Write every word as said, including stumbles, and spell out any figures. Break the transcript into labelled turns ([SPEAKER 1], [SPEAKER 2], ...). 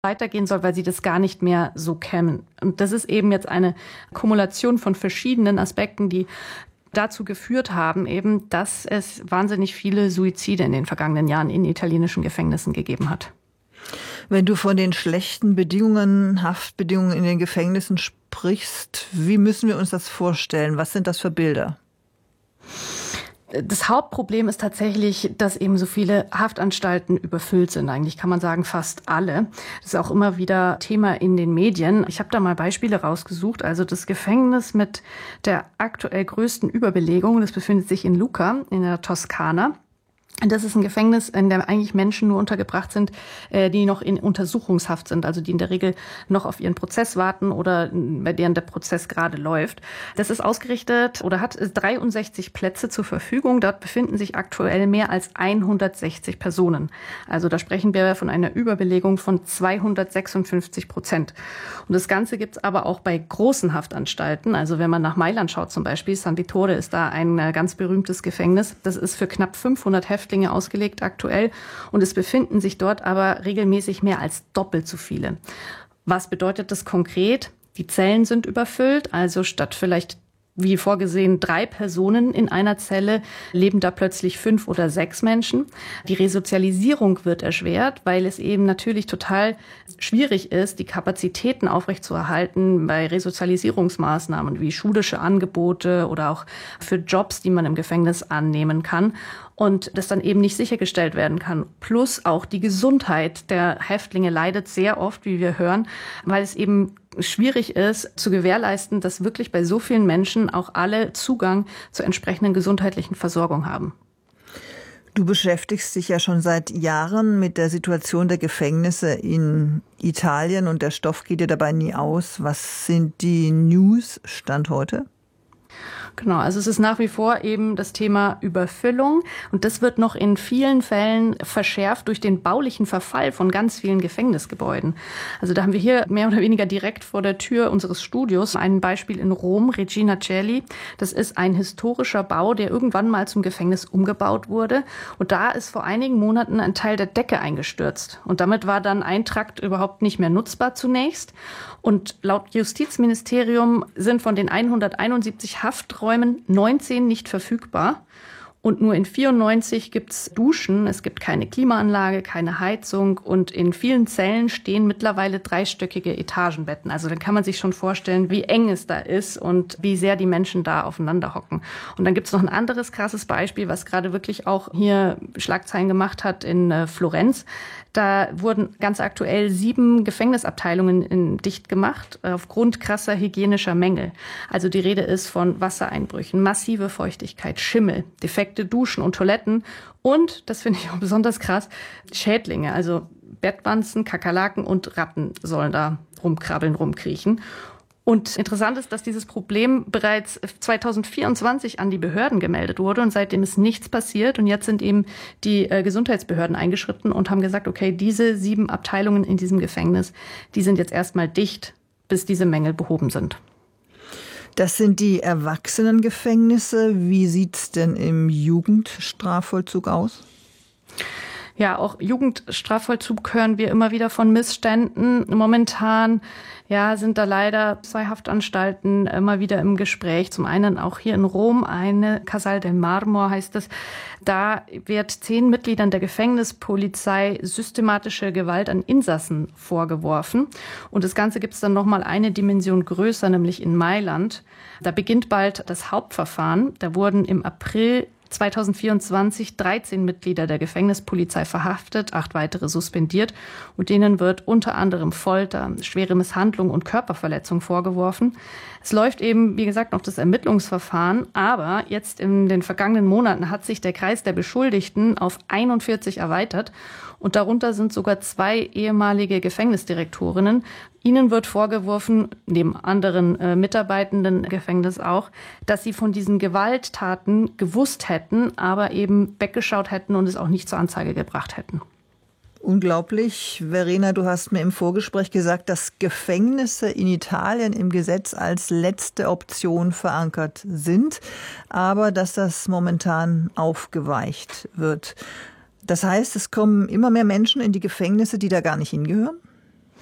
[SPEAKER 1] weitergehen soll, weil sie das gar nicht mehr so kennen. Und das ist eben jetzt eine Kumulation von verschiedenen Aspekten, die dazu geführt haben, eben, dass es wahnsinnig viele Suizide in den vergangenen Jahren in italienischen Gefängnissen gegeben hat.
[SPEAKER 2] Wenn du von den schlechten Bedingungen, Haftbedingungen in den Gefängnissen sprichst, wie müssen wir uns das vorstellen? Was sind das für Bilder?
[SPEAKER 1] Das Hauptproblem ist tatsächlich, dass eben so viele Haftanstalten überfüllt sind. Eigentlich kann man sagen, fast alle. Das ist auch immer wieder Thema in den Medien. Ich habe da mal Beispiele rausgesucht. Also das Gefängnis mit der aktuell größten Überbelegung, das befindet sich in Lucca in der Toskana. Das ist ein Gefängnis, in dem eigentlich Menschen nur untergebracht sind, die noch in Untersuchungshaft sind, also die in der Regel noch auf ihren Prozess warten oder bei deren der Prozess gerade läuft. Das ist ausgerichtet oder hat dreiundsechzig Plätze zur Verfügung. Dort befinden sich aktuell mehr als hundertsechzig Personen. Also da sprechen wir von einer Überbelegung von zweihundertsechsundfünfzig Prozent. Und das Ganze gibt es aber auch bei großen Haftanstalten. Also wenn man nach Mailand schaut zum Beispiel, San Vittore ist da ein ganz berühmtes Gefängnis. Das ist für knapp fünfhundert Häftlinge ausgelegt aktuell und es befinden sich dort aber regelmäßig mehr als doppelt so viele. Was bedeutet das konkret? Die Zellen sind überfüllt, also statt vielleicht wie vorgesehen drei Personen in einer Zelle leben da plötzlich fünf oder sechs Menschen. Die Resozialisierung wird erschwert, weil es eben natürlich total schwierig ist, die Kapazitäten aufrechtzuerhalten bei Resozialisierungsmaßnahmen wie schulische Angebote oder auch für Jobs, die man im Gefängnis annehmen kann. Und das dann eben nicht sichergestellt werden kann. Plus auch die Gesundheit der Häftlinge leidet sehr oft, wie wir hören, weil es eben schwierig ist, zu gewährleisten, dass wirklich bei so vielen Menschen auch alle Zugang zur entsprechenden gesundheitlichen Versorgung haben.
[SPEAKER 2] Du beschäftigst dich ja schon seit Jahren mit der Situation der Gefängnisse in Italien und der Stoff geht dir dabei nie aus. Was sind die News Stand heute?
[SPEAKER 1] Genau, also es ist nach wie vor eben das Thema Überfüllung und das wird noch in vielen Fällen verschärft durch den baulichen Verfall von ganz vielen Gefängnisgebäuden. Also da haben wir hier mehr oder weniger direkt vor der Tür unseres Studios ein Beispiel in Rom, Regina Coeli. Das ist ein historischer Bau, der irgendwann mal zum Gefängnis umgebaut wurde und da ist vor einigen Monaten ein Teil der Decke eingestürzt und damit war dann ein Trakt überhaupt nicht mehr nutzbar zunächst. Und laut Justizministerium sind von den hunderteinundsiebzig Hafträumen neunzehn nicht verfügbar. Und nur in vierundneunzig gibt's Duschen, es gibt keine Klimaanlage, keine Heizung und in vielen Zellen stehen mittlerweile dreistöckige Etagenbetten. Also dann kann man sich schon vorstellen, wie eng es da ist und wie sehr die Menschen da aufeinander hocken. Und dann gibt's noch ein anderes krasses Beispiel, was gerade wirklich auch hier Schlagzeilen gemacht hat in äh, Florenz. Da wurden ganz aktuell sieben Gefängnisabteilungen in, dicht gemacht äh, aufgrund krasser hygienischer Mängel. Also die Rede ist von Wassereinbrüchen, massive Feuchtigkeit, Schimmel, defekte Duschen und Toiletten und, das finde ich auch besonders krass, Schädlinge, also Bettwanzen, Kakerlaken und Ratten sollen da rumkrabbeln, rumkriechen. Und interessant ist, dass dieses Problem bereits zweitausendvierundzwanzig an die Behörden gemeldet wurde und seitdem ist nichts passiert. Und jetzt sind eben die äh, Gesundheitsbehörden eingeschritten und haben gesagt, okay, diese sieben Abteilungen in diesem Gefängnis, die sind jetzt erstmal dicht, bis diese Mängel behoben sind.
[SPEAKER 2] Das sind die Erwachsenengefängnisse. Wie sieht's denn im Jugendstrafvollzug aus?
[SPEAKER 1] Ja, auch Jugendstrafvollzug hören wir immer wieder von Missständen. Momentan ja, sind da leider zwei Haftanstalten immer wieder im Gespräch. Zum einen auch hier in Rom, eine Casal del Marmor heißt es. Da wird zehn Mitgliedern der Gefängnispolizei systematische Gewalt an Insassen vorgeworfen. Und das Ganze gibt es dann nochmal eine Dimension größer, nämlich in Mailand. Da beginnt bald das Hauptverfahren. Da wurden im April zweitausendvierundzwanzig dreizehn Mitglieder der Gefängnispolizei verhaftet, acht weitere suspendiert und denen wird unter anderem Folter, schwere Misshandlung und Körperverletzung vorgeworfen. Es läuft eben, wie gesagt, noch das Ermittlungsverfahren, aber jetzt in den vergangenen Monaten hat sich der Kreis der Beschuldigten auf einundvierzig erweitert und darunter sind sogar zwei ehemalige Gefängnisdirektorinnen. Ihnen wird vorgeworfen, neben anderen äh, Mitarbeitenden im Gefängnis auch, dass sie von diesen Gewalttaten gewusst hätten, aber eben weggeschaut hätten und es auch nicht zur Anzeige gebracht hätten.
[SPEAKER 2] Unglaublich. Verena, du hast mir im Vorgespräch gesagt, dass Gefängnisse in Italien im Gesetz als letzte Option verankert sind, aber dass das momentan aufgeweicht wird. Das heißt, es kommen immer mehr Menschen in die Gefängnisse, die da gar nicht hingehören?